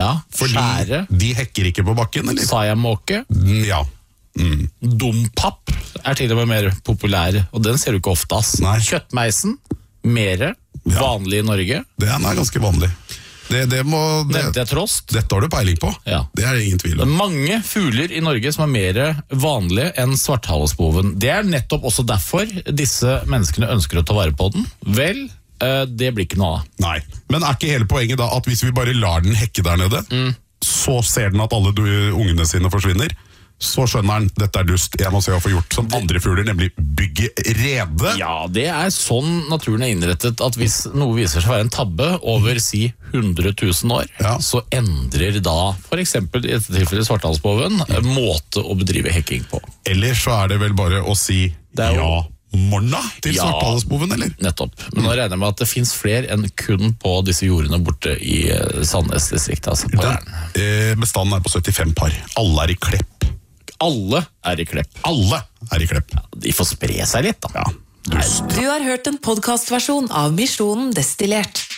Fordi skjære. de hekker ikke på bakken, eller? Siamåke. Ja. Dompapp til og med mer populær, og den ser du ikke ofte, ass. Nei. Kjøttmeisen, mere vanlig i Norge. Den er ganske vanlig. Nevnte jeg trost? Dette har du peiling på. Ja. Det er det ingen tvil Det om. er mange fugler i Norge som er mer vanlige enn svarthalespoven. Det er nettopp også derfor disse menneskene ønsker å ta vare på den. Vel, det blir ikke noe av. Nei, men er ikke hele poenget da at hvis vi bare lar den hekke der nede, så ser den at alle ungene sine forsvinner, så skjønner den, dette er dust, jeg må se å få gjort som andre fugler, nemlig bygge rede. Ja, det er sånn naturen er innrettet, at hvis noe viser seg å være en tabbe over, si, 100 000 år, så endrer da, for eksempel i dette tilfellet svarthalespoven, måte å bedrive hekking på. Eller så er det vel bare å si morna til svarthalespoven, eller? Nettopp. Men nå regner jeg med at det finnes flere enn kun på disse jordene borte i Sandnes-distriktet, altså på Jæren. Bestanden er på 75 par. Alle er i Klepp. Alle er i Klepp. Alle er i Klepp. Ja, de får spre seg litt, da. Ja, dust. Du har hørt en podcastversjon av Misjonen Destillert.